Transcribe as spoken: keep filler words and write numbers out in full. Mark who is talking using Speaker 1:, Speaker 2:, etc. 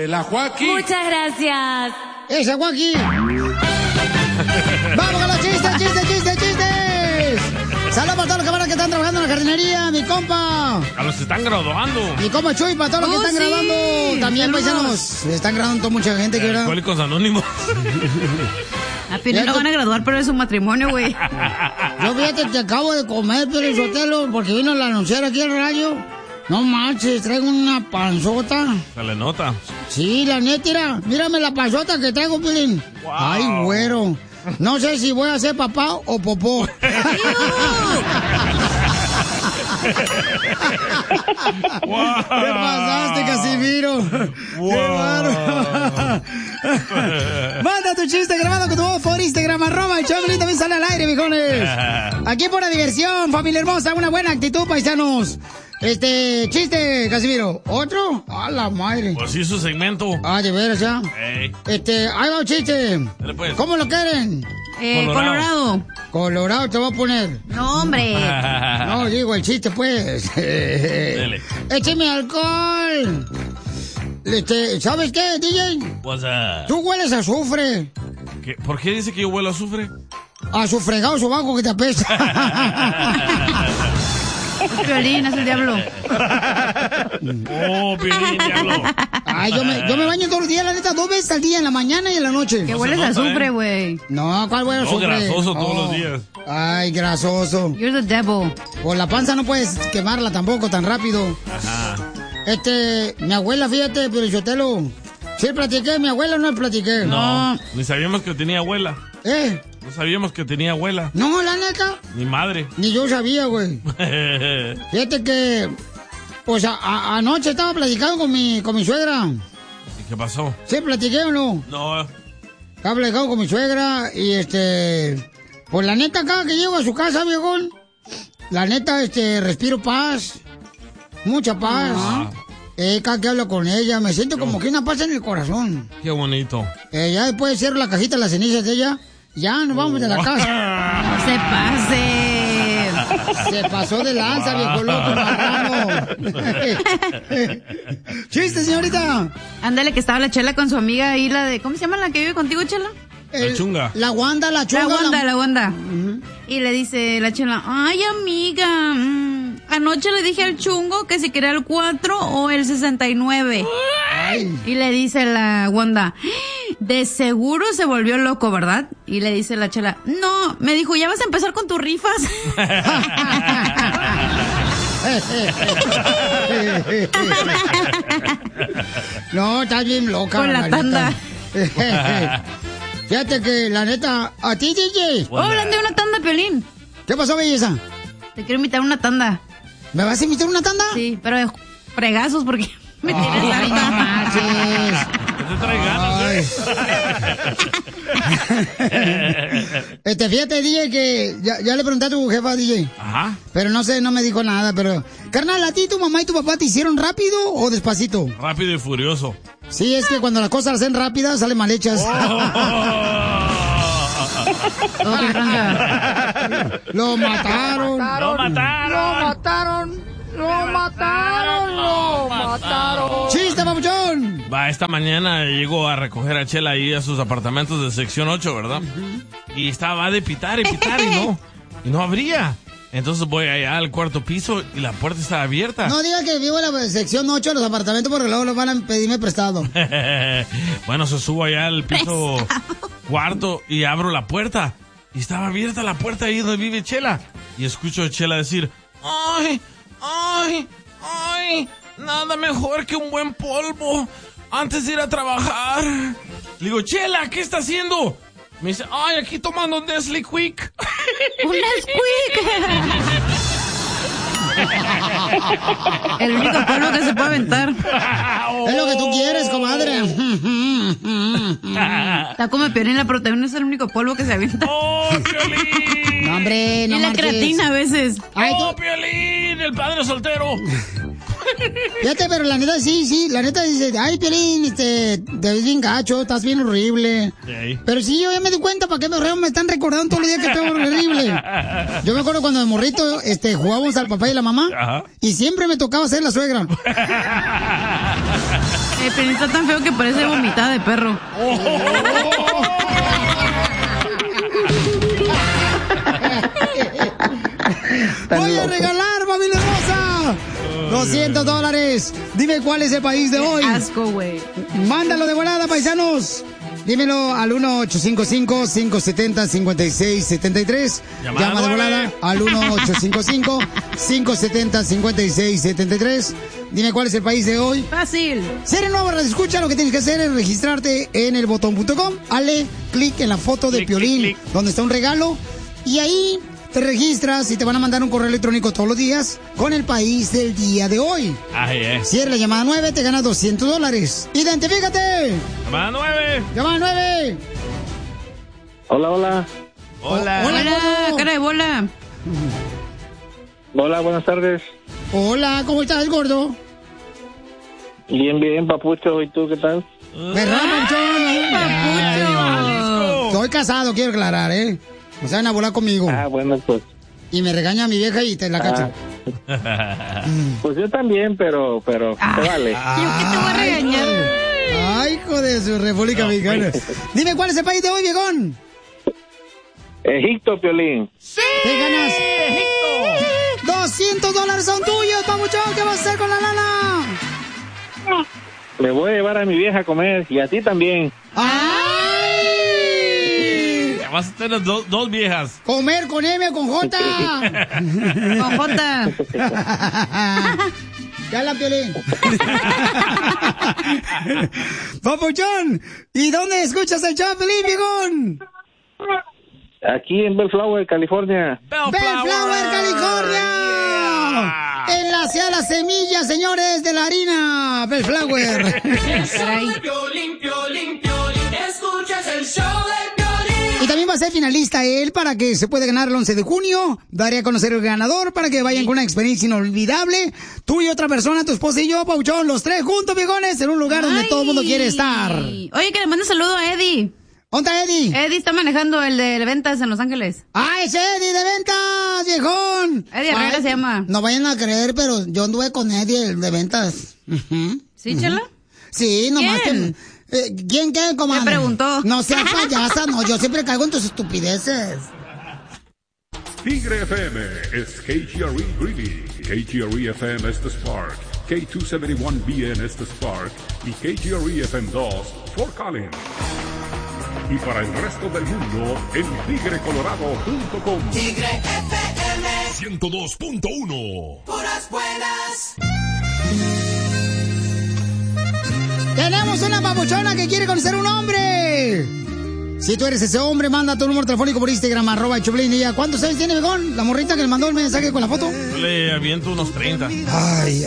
Speaker 1: la Joaquín.
Speaker 2: Muchas gracias.
Speaker 3: ¡Esa Joaquín! ¡Vamos con los chistes, chistes, chistes, chistes! Saludos para todos los camaradas que están trabajando en la jardinería, mi compa.
Speaker 4: A los que están graduando.
Speaker 3: Mi compa Chuy, para todos los
Speaker 2: Oh,
Speaker 3: que están
Speaker 2: sí.
Speaker 3: graduando. También,
Speaker 2: Saludos.
Speaker 3: paisanos, están graduando toda mucha gente que verdad.
Speaker 4: Alcohólicos Anónimos.
Speaker 2: A Piolín lo van a graduar, pero es un matrimonio, güey.
Speaker 3: Yo fíjate que acabo de comer, Piolín Sotelo, porque vino la anunciar aquí al radio. No manches, traigo una panzota.
Speaker 4: Se le nota.
Speaker 3: Sí, la neta, mira, mírame la panzota que traigo, Piolín.
Speaker 4: Wow.
Speaker 3: Ay, güero. No sé si voy a ser papá o popó.
Speaker 4: Wow.
Speaker 3: ¿Qué pasaste, Casimiro?
Speaker 4: Wow.
Speaker 3: ¡Qué bárbaro! Manda tu chiste grabado con tu voz por Instagram, arroba el Choplin, también sale al aire, mijones. Aquí por la diversión, familia hermosa, una buena actitud, paisanos. Este, chiste, Casimiro. ¿Otro? ¡A la madre!
Speaker 4: Pues sí, su segmento.
Speaker 3: Ah, de veras, ya.
Speaker 4: Ey.
Speaker 3: Este, ahí va un chiste.
Speaker 4: Dale, pues.
Speaker 3: ¿Cómo lo quieren?
Speaker 2: Eh,
Speaker 4: Colorado.
Speaker 2: Colorado.
Speaker 3: Colorado te voy a poner.
Speaker 2: No, hombre.
Speaker 3: No, digo el chiste, pues.
Speaker 4: Dele.
Speaker 3: ¡Écheme alcohol! Este, ¿sabes qué, D J?
Speaker 4: Pues, uh,
Speaker 3: Tú hueles a azufre.
Speaker 4: ¿qué? ¿Por qué dice que yo huelo a azufre?
Speaker 3: A su fregado sobaco que te apesta.
Speaker 2: Piolín, es el diablo.
Speaker 4: Oh, Piolín, diablo.
Speaker 3: Ay, yo me, yo me baño todos los días, la neta, dos veces al día, en la mañana y en la noche.
Speaker 2: Que
Speaker 4: No
Speaker 2: hueles
Speaker 4: se
Speaker 2: a
Speaker 4: nota,
Speaker 2: azufre,
Speaker 4: ¿eh?
Speaker 2: güey.
Speaker 3: No, ¿cuál huele a
Speaker 4: No,
Speaker 3: azufre?
Speaker 4: grasoso todos
Speaker 3: Oh.
Speaker 4: los días.
Speaker 3: Ay, grasoso.
Speaker 2: You're the devil.
Speaker 3: Por la panza no puedes quemarla tampoco tan rápido.
Speaker 4: Ajá.
Speaker 3: Este, mi abuela, fíjate, pero yo te lo... ¿Sí platiqué? ¿Mi abuela o no platiqué?
Speaker 4: No, ni sabíamos que tenía abuela.
Speaker 3: ¿Eh?
Speaker 4: No sabíamos que tenía abuela.
Speaker 3: No, la neta,
Speaker 4: Ni madre.
Speaker 3: ni yo sabía, güey. Fíjate que... Pues a- a- anoche estaba platicando con mi, con mi suegra.
Speaker 4: ¿Y qué pasó?
Speaker 3: ¿Sí platiqué o no?
Speaker 4: No,
Speaker 3: Estaba platicando con mi suegra y este... Pues la neta, cada que llego a su casa, viejón, la neta, este, respiro paz. Mucha paz.
Speaker 4: Ah.
Speaker 3: Eh, cada que hablo con ella, me siento como que una paz en el corazón.
Speaker 4: qué bonito.
Speaker 3: Eh, ya después cierro la cajita de las cenizas de ella, ya nos vamos de la casa.
Speaker 2: No se pase.
Speaker 3: Se pasó de lanza, viejo loco, marrano. Chiste, señorita.
Speaker 2: Ándale, que estaba la Chela con su amiga ahí, la de... ¿Cómo se llama la que vive contigo, Chela?
Speaker 3: El-
Speaker 4: chunga.
Speaker 3: La Wanda, la chunga.
Speaker 2: La Wanda,
Speaker 3: la-
Speaker 2: la Wanda. Y le dice la Chela, ay, amiga, mm, anoche le dije al chungo que si quería el cuatro o el sesenta y nueve.
Speaker 3: Ay.
Speaker 2: Y le dice la Wanda, de seguro se volvió loco, ¿verdad? Y le dice la Chela, no, me dijo, ¿ya vas a empezar con tus rifas?
Speaker 3: No, estás bien loca.
Speaker 2: Con la
Speaker 3: neta.
Speaker 2: tanda.
Speaker 3: Fíjate que, la neta, a ti, D J.
Speaker 2: Oh, hablando de una tanda, Piolín.
Speaker 3: ¿Qué pasó, belleza?
Speaker 2: Te quiero invitar a una tanda.
Speaker 3: ¿Me vas a invitar a una tanda?
Speaker 2: Sí, pero de fregazos porque me tienes
Speaker 3: Ay, no
Speaker 2: harta.
Speaker 3: manches.
Speaker 4: ¿Qué te trae ganas, eh?
Speaker 3: Este, fíjate, D J, que ya, ya le pregunté a tu jefa, D J.
Speaker 4: Ajá.
Speaker 3: Pero no sé, no me dijo nada, pero... Carnal, ¿a ti tu mamá y tu papá te hicieron rápido o despacito?
Speaker 4: Rápido y furioso.
Speaker 3: Sí, es que cuando las cosas las hacen rápidas, salen mal hechas.
Speaker 2: Oh, qué franca.
Speaker 3: Lo mataron.
Speaker 4: ¡Lo mataron!
Speaker 3: Lo mataron. Lo mataron. Lo mataron. ¡Chiste, papuchón!
Speaker 4: Va, esta mañana llegó a recoger a Chela ahí a sus apartamentos de sección ocho, ¿verdad? Y estaba de pitar y pitar y no, y no abría. Entonces voy allá al cuarto piso y la puerta estaba abierta.
Speaker 3: No diga que vivo en la sección ocho de los apartamentos porque luego los van a pedirme prestado.
Speaker 4: Bueno, se subo allá al piso cuarto y abro la puerta. Y estaba abierta la puerta ahí donde vive Chela. Y escucho a Chela decir, ¡ay, ay, ay! Nada mejor que un buen polvo antes de ir a trabajar. Le digo, Chela, ¿qué está haciendo? Me dice, ay, aquí tomando un Nestle Quick.
Speaker 2: ¡Un Nesquik! El único polvo que se puede aventar.
Speaker 3: Es lo que tú quieres, comadre.
Speaker 2: Está como Piolín, la proteína es el único polvo que se avienta.
Speaker 4: ¡Oh, Piolín!
Speaker 3: No, hombre, no
Speaker 2: y la
Speaker 3: marches.
Speaker 2: creatina a veces.
Speaker 3: Ay,
Speaker 4: ¡Oh,
Speaker 3: tú-
Speaker 4: Piolín! El padre soltero.
Speaker 3: Fíjate, pero la neta, sí, sí, la neta dice, ay, Piolín, este, te ves bien gacho, estás bien horrible.
Speaker 4: Sí.
Speaker 3: Pero sí, yo ya me di cuenta para qué me, me están recordando todos los días que estoy horrible. Yo me acuerdo cuando de morrito, este, jugábamos al papá y la mamá,
Speaker 4: Ajá.
Speaker 3: y siempre me tocaba ser la suegra.
Speaker 2: Eh, Piolín está tan feo que parece vomitada de perro.
Speaker 3: Voy a regalar, familia hermosa, doscientos dólares. Dime cuál es el país de hoy.
Speaker 2: Qué asco, güey.
Speaker 3: Mándalo de volada, paisanos. Dímelo al uno ocho cinco cinco, cinco siete cero, cinco seis siete tres.
Speaker 4: Llamada
Speaker 3: Llama de
Speaker 4: nueve.
Speaker 3: volada al uno ocho cinco cinco, cinco siete cero, cinco seis siete tres. Dime cuál es el país de hoy.
Speaker 2: Fácil.
Speaker 3: Si eres nuevo, escucha, lo que tienes que hacer es registrarte en el botón punto com. Hale clic en la foto de
Speaker 4: Clic,
Speaker 3: Piolín,
Speaker 4: clic, clic.
Speaker 3: donde está un regalo. Y ahí te registras y te van a mandar un correo electrónico todos los días con el país del día de hoy.
Speaker 4: Ay, eh.
Speaker 3: Si eres la llamada nueve, te ganas doscientos dólares. ¡Identifícate!
Speaker 4: Llamada nueve.
Speaker 3: ¡Llamada nueve!
Speaker 1: Hola, hola.
Speaker 4: Hola.
Speaker 3: Hola.
Speaker 2: Hola, cara de bola.
Speaker 1: Hola, buenas tardes.
Speaker 3: Hola, ¿cómo estás, gordo?
Speaker 1: Bien, bien, papucho. ¿Y tú qué tal?
Speaker 3: ¿Verdad, Panchón?
Speaker 2: Papucho.
Speaker 3: Estoy casado, quiero aclarar, ¿eh? No se van a volar conmigo.
Speaker 1: Ah, bueno, pues.
Speaker 3: Y me regaña mi vieja y te la cacho.
Speaker 1: Ah. Pues yo también, pero, pero, te vale.
Speaker 2: ¿Yo qué te voy a regañar?
Speaker 3: Ay, hijo de su República Mexicana. Dime, ¿cuál es el país de hoy, viejón?
Speaker 1: Egipto, Piolín.
Speaker 3: Te ganas. doscientos dólares son tuyos, papuchón. ¿Qué vas a hacer con la lana?
Speaker 1: Me voy a llevar a mi vieja a comer y a ti también.
Speaker 3: ¡Ay!
Speaker 4: Ya vas a tener do- dos viejas.
Speaker 3: Comer con M o con J.
Speaker 2: Con J.
Speaker 3: Ya la Piolín. Papuchón, ¿y dónde escuchas el show, Piolín, viejón?
Speaker 1: Aquí en Bellflower, California.
Speaker 3: Bellflower, California.
Speaker 4: Yeah.
Speaker 3: En la ciudad de las semillas, señores, de la harina. Bellflower. Y también va a ser finalista él para que se pueda ganar el once de junio. Daré a conocer el ganador para que vayan con una experiencia inolvidable. Tú y otra persona, tu esposa y yo, Pauchón, los tres juntos, viejones, en un lugar donde
Speaker 2: Ay.
Speaker 3: todo el mundo quiere estar.
Speaker 2: Oye, que le mande un saludo a Eddie.
Speaker 3: ¿Dónde está Eddie?
Speaker 2: Eddie está manejando el de ventas en Los Ángeles.
Speaker 3: ¡Ah, ese Eddie de ventas, viejón!
Speaker 2: Eddie Herrera
Speaker 3: Ay,
Speaker 2: se llama.
Speaker 3: No vayan a creer, pero yo anduve con Eddie, el de ventas. Ujú.
Speaker 2: ¿Sí, Chela?
Speaker 3: Sí, nomás
Speaker 2: ¿Quién?
Speaker 3: que... Eh, ¿Quién qué, comadre?
Speaker 2: Me preguntó.
Speaker 3: No seas payasa, no, yo siempre caigo en tus estupideces.
Speaker 5: Tigre F M es K G R E Greeley, K G R E F M es The Spark, K doscientos setenta y uno B N es The Spark y K G R E F M dos Fort Collins. Y para el resto del mundo en tigre colorado punto com.
Speaker 6: Tigre F M
Speaker 5: ciento dos punto uno.
Speaker 6: puras buenas.
Speaker 3: Tenemos una papuchona que quiere conocer un hombre. Si tú eres ese hombre, manda tu número telefónico por Instagram, arroba el Choplin. Y ya, ¿cuántos años tiene, viejón? La morrita que le mandó el mensaje con la foto.
Speaker 4: Yo le aviento unos treinta.
Speaker 3: Ay,